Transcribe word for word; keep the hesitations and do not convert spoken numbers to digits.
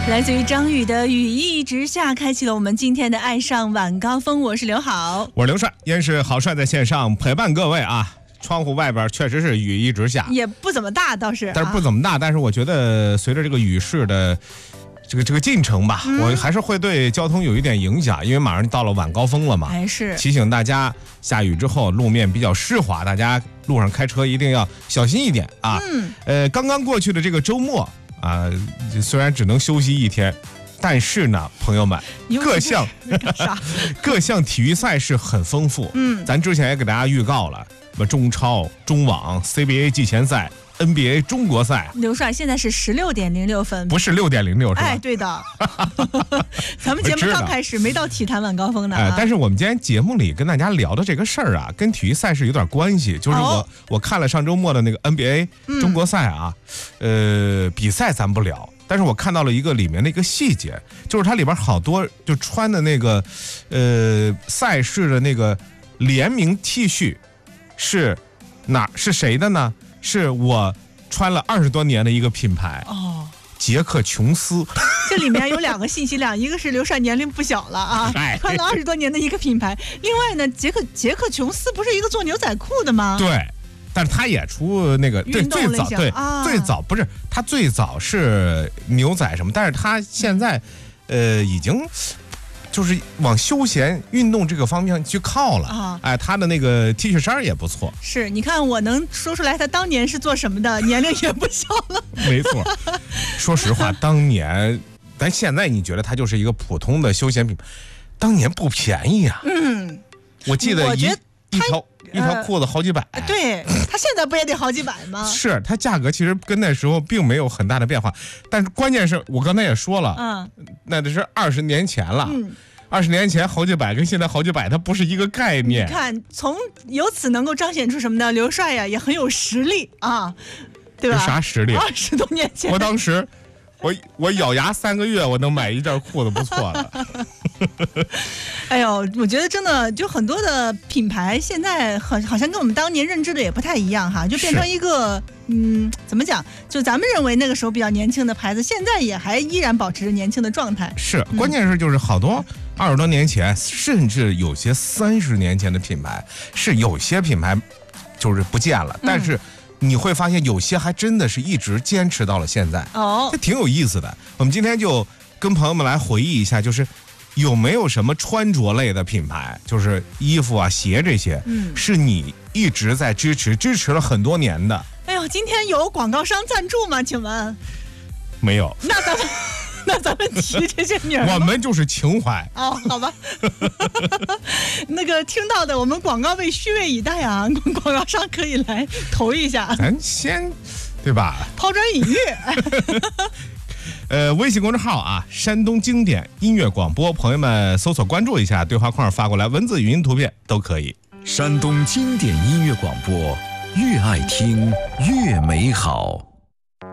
来自于张宇的雨一直下，开启了我们今天的爱上晚高峰。我是刘好， 我是刘帅，燕是郝帅在线上陪伴各位啊。窗户外边确实是雨一直下， 也不怎么大，倒是， 但是不怎么大。啊、但是我觉得随着这个雨势的这个这个进程吧、嗯，我还是会对交通有一点影响，因为马上到了晚高峰了嘛。 还是提醒大家，下雨之后路面比较湿滑，大家路上开车一定要小心一点啊。嗯，呃，刚刚过去的这个周末啊，虽然只能休息一天。但是呢，朋友们，各项各项体育赛事很丰富。嗯，咱之前也给大家预告了，什么中超、中网、C B A 季前赛、N B A 中国赛。 刘帅现在是十六点零六分， 不是六点零六是吧？ 哎，对的。咱们节目刚开始，没到体坛晚高峰呢、啊。 哎，但是我们今天节目里跟大家聊的这个事儿啊，跟体育赛事有点关系。就是我、哦、我看了上周末的那个 N B A 中国赛啊，嗯、呃，比赛咱不聊。但是我看到了一个里面的一个细节，就是它里边好多就穿的那个，呃，赛事的那个联名 T 恤，是哪是谁的呢？是我穿了二十多年的一个品牌哦，杰克琼斯。 这里面有两个信息量，一个是刘帅年龄不小了啊，穿了二十多年的一个品牌。另外呢，杰克杰克琼斯不是一个做牛仔裤的吗？ 对。但是他也出那个对最早对、啊、最早不是他最早是牛仔什么，但是他现在呃已经就是往休闲运动这个方面去靠了啊！哎，他的那个 T 恤衫也不错。 是，你看我能说出来他当年是做什么的，年龄也不小了。 没错，说实话，当年但现在你觉得他就是一个普通的休闲品，当年不便宜啊。嗯，我记得一一条。一条裤子好几百、 呃，对他现在不也得好几百吗？ 是，它价格其实跟那时候并没有很大的变化，但是关键是我刚才也说了，嗯，那得是二十年前了，嗯，二十年前好几百跟现在好几百，它不是一个概念。 你看，从由此能够彰显出什么呢？刘帅呀，也很有实力啊，对吧？ 有啥实力？ 二十多年前， 我当时。我我咬牙三个月，我能买一件裤子不错了。 哎呦，我觉得真的就很多的品牌现在好好像跟我们当年认知的也不太一样哈，就变成一个嗯，怎么讲？就咱们认为那个时候比较年轻的牌子，现在也还依然保持着年轻的状态。 是，关键是就是好多二十多年前，甚至有些三十年前的品牌，是有些品牌就是不见了，但是。你会发现有些还真的是一直坚持到了现在哦，这挺有意思的。我们今天就跟朋友们来回忆一下，就是有没有什么穿着类的品牌，就是衣服啊、鞋这些，嗯，是你一直在支持、支持了很多年的。 哎呦，今天有广告商赞助吗？请问？ 没有。 那咱们。那咱们提这些名儿， 我们就是情怀哦，好吧。那个听到的，我们广告位虚位以待啊，广告商可以来投一下。 咱先，对吧？ 抛砖引玉。 呃，微信公众号啊，山东经典音乐广播，朋友们搜索关注一下，对话框发过来，文字、语音、图片都可以。 山东经典音乐广播，越爱听越美好。